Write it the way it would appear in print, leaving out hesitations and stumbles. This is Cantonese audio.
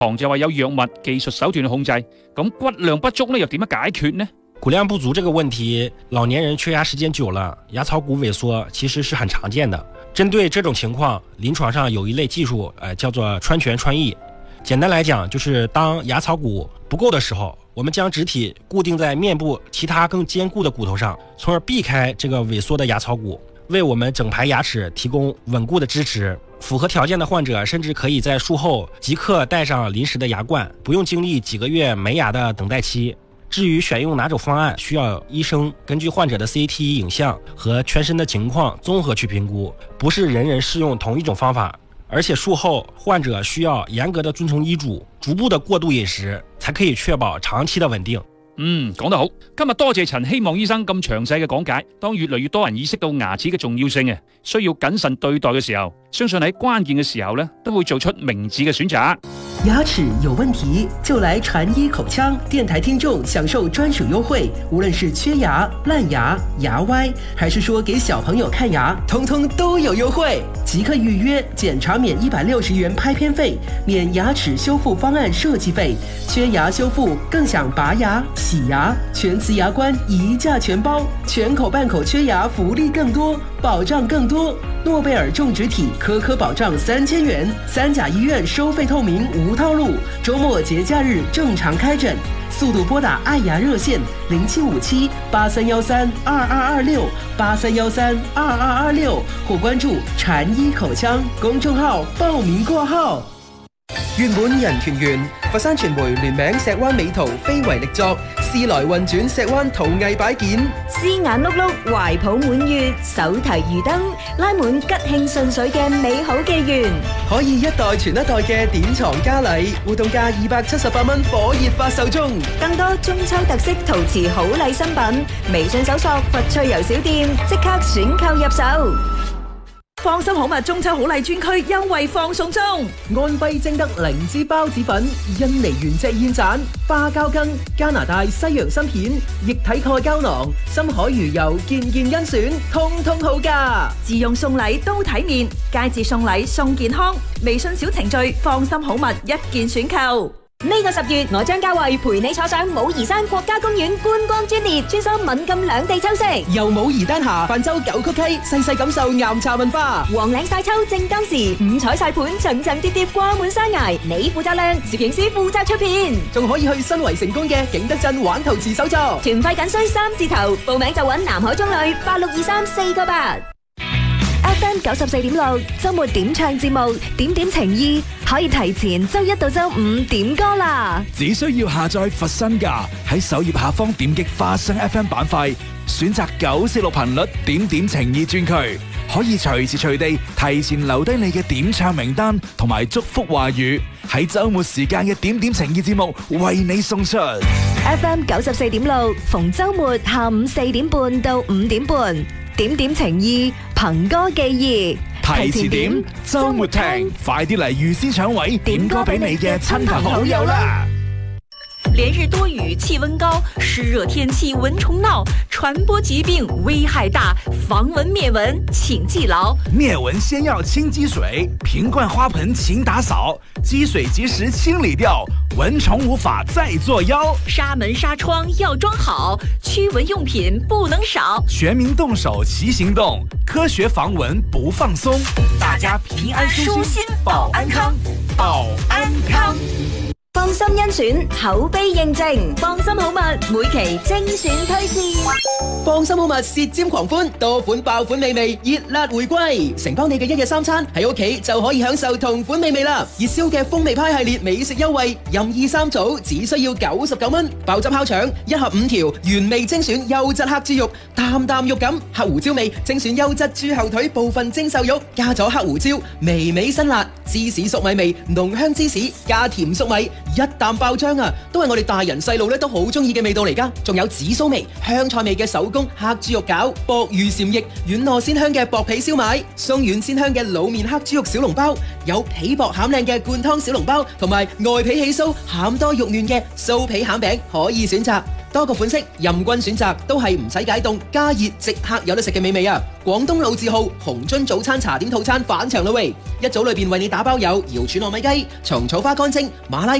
行就話有藥物技術手段去控制，咁骨量不足呢又點樣解決呢？ 骨量不足这个问题，老年人缺牙时间久了，牙槽骨萎缩其实是很常见的。针对这种情况，临床上有一类技术，叫做穿拳穿翼。简单来讲，就是当牙槽骨不够的时候，我们将肢体固定在面部其他更坚固的骨头上，从而避开这个萎缩的牙槽骨，为我们整排牙齿提供稳固的支持。符合条件的患者甚至可以在术后即刻戴上临时的牙冠，不用经历几个月没牙的等待期。至于选用哪种方案，需要医生根据患者的 CT 影像和全身的情况综合去评估，不是人人适用同一种方法。而且术后患者需要嚴格的遵從醫囑，逐步的過度飲食，才可以確保長期的穩定。 講得好。今日多謝陳希望醫生咁詳細嘅講解。當越嚟越多人意識到牙齒嘅重要性，需要謹慎對待嘅時候，相信喺關鍵嘅時候都會做出明智嘅選擇。 牙齿有問題就來傳醫口腔，電台聽眾享受專屬優惠，無論是缺牙、爛牙、牙歪，還是說給小朋友看牙，通通都有優惠。即刻預約，檢查免160元拍片費，免牙齒修復方案設計費，缺牙修復更享拔牙、洗牙、全瓷牙冠一價全包，全口半口缺牙福利更多，保障更多。諾貝爾種植體顆保障3000元，3甲醫院收費透明無套路，周末節假日正常開診，速度撥打愛牙熱線0757-8313-2226，8313-2226，或關注傳醫口腔公眾號報名過後。原本人團圓，佛山傳媒聯名石灣美圖非遺力作，時來運轉石灣陶藝擺件， 絲眼碌碌，懷抱滿月，手提魚燈，拉滿吉慶順水嘅美好紀元。 可以一代傳一代嘅典藏嘉禮，活動價278蚊，火熱發售中。 更多中秋特色陶瓷好禮新品，微信搜索佛趣遊小店，即刻選購入手。 放心好物中秋好禮專區優惠放送中， 安徽精德靈芝包子粉、印尼原隻燕盞、花膠羹、加拿大西洋參片、液體鈣膠囊、深海魚油，件件甄選，通通好價。 自用送禮都體面，佳節送禮送健康。微信小程序放心好物一件選購。 呢個10月，我將嘉慧陪你坐上武夷山國家公園觀光專列，穿梭閩贛兩地秋色， 由武夷丹霞泛舟九曲溪，細細感受岩茶文化。 黃嶺晒秋正當時，五彩晒盤層層疊疊掛滿山崖，你負責亮，攝影師負責出片， 仲可以去新圍成功嘅景德鎮玩陶瓷手作。 團費僅需3字頭，報名就揾南海中旅8623-498。FM 94.6周末點唱節目，點點情意可以提前周一到周五點歌啦。 只需要下載佛身價，喺首頁下方點擊花生 FM 版塊，選擇946頻率點點情意專區，可以隨時隨地提前留低你嘅點唱名單同埋祝福話語，喺周末時間嘅點點情意節目為你送出。 FM 94.6逢周末下午4點半到5點半，點點情意，憑歌寄意， 提前點，周末聽，快啲嚟預先搶位，點歌俾你嘅親朋好友啦！ 連日多雨，氣溫高，濕熱天氣蚊蟲鬧，傳播疾病危害大，防蚊滅蚊請記牢。 滅蚊先要清積水，瓶罐花盆勤打掃，積水及時清理掉，蚊蟲無法再作妖。 紗門紗窗要裝好，驅蚊用品不能少， 全民動手齊行動，科學防蚊不放鬆，大家平安舒心，保安康，保安康。 放心甄選，口碑認證，放心好物每期精選推薦。 放心好物舌尖狂歡，多款爆款美味，熱辣回歸，承包你嘅一日三餐，喺屋企就可以享受同款美味啦！熱銷嘅風味派系列美食優惠，任意3組只需要99蚊，爆汁烤腸1盒5條，原味精選優質黑豬肉，啖啖肉感，黑胡椒味精選優質豬後腿部分精瘦肉，加咗黑胡椒，微微辛辣，芝士粟米味濃香芝士加甜粟米，一啖爆漿啊，都係我哋大人細路咧都好中意嘅味道嚟噶。仲有紫蘇味、香菜味嘅手工黑豬肉餃、鮑魚禪翼、軟糯鮮香嘅薄皮燒賣、鬆軟鮮香嘅滷麵黑豬肉小籠包，有皮薄餡靚嘅灌湯小籠包，同埋外皮起酥、餡多肉嫩嘅酥皮餡餅可以選擇。多個款式任君選擇，都係唔使解凍，加熱即刻有得食嘅美味啊！廣東老字號紅樽早餐茶點套餐返場啦喂！一組裏邊為你打包有瑤柱糯米雞、蟲草花乾蒸、馬拉